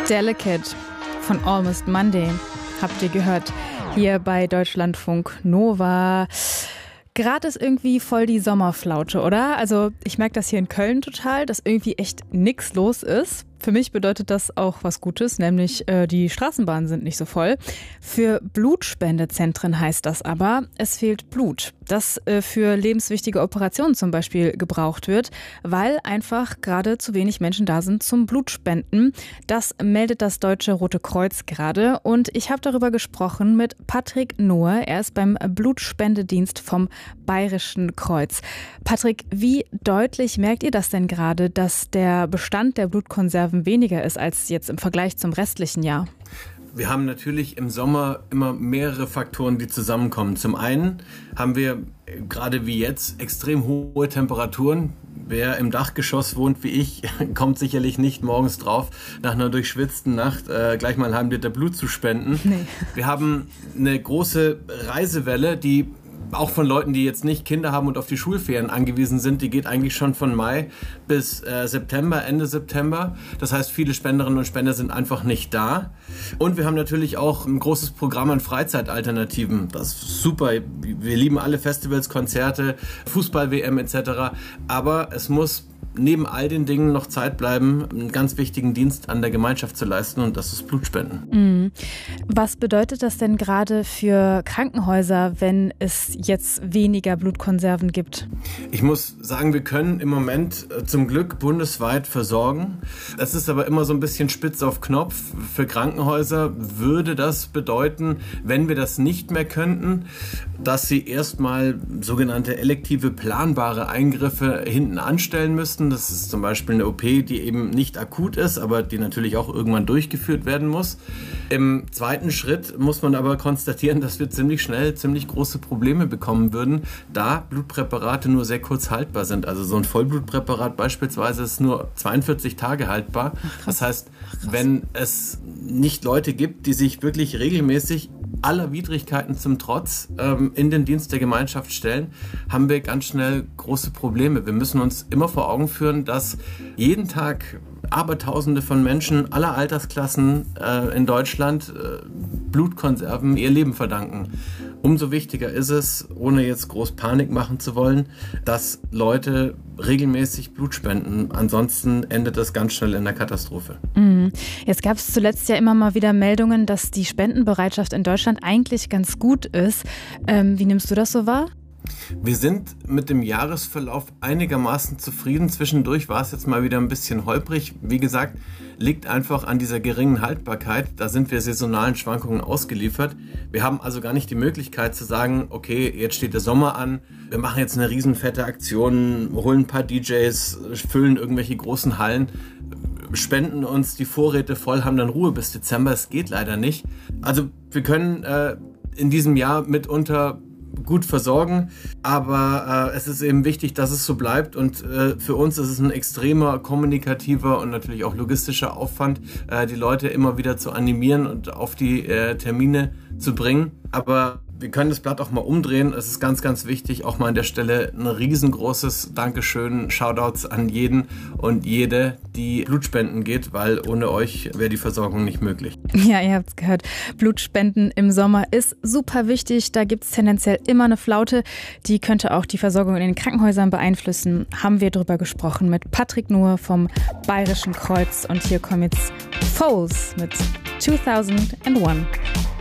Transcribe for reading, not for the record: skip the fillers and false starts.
Delicate von Almost Monday habt ihr gehört hier bei Deutschlandfunk Nova. Gerade ist irgendwie voll die Sommerflaute, oder? Also ich merke das hier in Köln total, dass irgendwie echt nix los ist. Für mich bedeutet das auch was Gutes, nämlich die Straßenbahnen sind nicht so voll. Für Blutspendezentren heißt das aber, es fehlt Blut, das für lebenswichtige Operationen zum Beispiel gebraucht wird, weil einfach gerade zu wenig Menschen da sind zum Blutspenden. Das meldet das Deutsche Rote Kreuz gerade und ich habe darüber gesprochen mit Patrick Nohe. Er ist beim Blutspendedienst vom Bayerischen Kreuz. Patrick, wie deutlich merkt ihr das denn gerade, dass der Bestand der Blutkonserven weniger ist als jetzt im Vergleich zum restlichen Jahr? Wir haben natürlich im Sommer immer mehrere Faktoren, die zusammenkommen. Zum einen haben wir gerade wie jetzt extrem hohe Temperaturen. Wer im Dachgeschoss wohnt wie ich, kommt sicherlich nicht morgens drauf, nach einer durchschwitzten Nacht gleich mal einen halben Liter Blut zu spenden. Nee. Wir haben eine große Reisewelle, die auch von Leuten, die jetzt nicht Kinder haben und auf die Schulferien angewiesen sind, die geht eigentlich schon von Mai bis September, Ende September. Das heißt, viele Spenderinnen und Spender sind einfach nicht da. Und wir haben natürlich auch ein großes Programm an Freizeitalternativen. Das ist super. Wir lieben alle Festivals, Konzerte, Fußball-WM etc. Aber es muss neben all den Dingen noch Zeit bleiben, einen ganz wichtigen Dienst an der Gemeinschaft zu leisten, und das ist Blutspenden. Was bedeutet das denn gerade für Krankenhäuser, wenn es jetzt weniger Blutkonserven gibt? Ich muss sagen, wir können im Moment zum Glück bundesweit versorgen. Es ist aber immer so ein bisschen spitz auf Knopf. Für Krankenhäuser würde das bedeuten, wenn wir das nicht mehr könnten, dass sie erstmal sogenannte elektive planbare Eingriffe hinten anstellen müssten. Das ist zum Beispiel eine OP, die eben nicht akut ist, aber die natürlich auch irgendwann durchgeführt werden muss. Im zweiten Schritt muss man aber konstatieren, dass wir ziemlich schnell ziemlich große Probleme bekommen würden, da Blutpräparate nur sehr kurz haltbar sind. Also so ein Vollblutpräparat beispielsweise ist nur 42 Tage haltbar. Das heißt, wenn es nicht Leute gibt, die sich wirklich regelmäßig aller Widrigkeiten zum Trotz in den Dienst der Gemeinschaft stellen, haben wir ganz schnell große Probleme. Wir müssen uns immer vor Augen führen, dass jeden Tag Abertausende von Menschen aller Altersklassen in Deutschland Blutkonserven ihr Leben verdanken. Umso wichtiger ist es, ohne jetzt groß Panik machen zu wollen, dass Leute regelmäßig Blut spenden. Ansonsten endet das ganz schnell in der Katastrophe. Jetzt gab es zuletzt ja immer mal wieder Meldungen, dass die Spendenbereitschaft in Deutschland eigentlich ganz gut ist. Wie nimmst du das so wahr? Wir sind mit dem Jahresverlauf einigermaßen zufrieden. Zwischendurch war es jetzt mal wieder ein bisschen holprig. Wie gesagt, liegt einfach an dieser geringen Haltbarkeit. Da sind wir saisonalen Schwankungen ausgeliefert. Wir haben also gar nicht die Möglichkeit zu sagen, okay, jetzt steht der Sommer an, wir machen jetzt eine riesenfette Aktion, holen ein paar DJs, füllen irgendwelche großen Hallen, spenden uns die Vorräte voll, haben dann Ruhe bis Dezember. Es geht leider nicht. Also wir können in diesem Jahr mitunter gut versorgen, aber es ist eben wichtig, dass es so bleibt, und für uns ist es ein extremer kommunikativer und natürlich auch logistischer Aufwand, die Leute immer wieder zu animieren und auf die Termine zu bringen. Aber wir können das Blatt auch mal umdrehen. Es ist ganz, ganz wichtig, auch mal an der Stelle ein riesengroßes Dankeschön, Shoutouts an jeden und jede, die Blutspenden geht, weil ohne euch wäre die Versorgung nicht möglich. Ja, ihr habt es gehört. Blutspenden im Sommer ist super wichtig. Da gibt es tendenziell immer eine Flaute. Die könnte auch die Versorgung in den Krankenhäusern beeinflussen. Haben wir drüber gesprochen mit Patrick Nohe vom Bayerischen Kreuz. Und hier kommen jetzt Foles mit 2001.